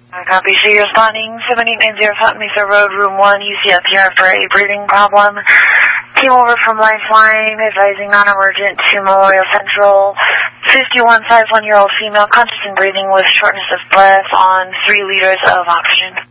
Copy. So you're responding 7890 Mesa Road, Room 1, UCF here for a breathing problem. Came over from Lifeline, advising non-emergent to Memorial Central. 51-51-year-old female, conscious and breathing with shortness of breath on 3 liters of oxygen.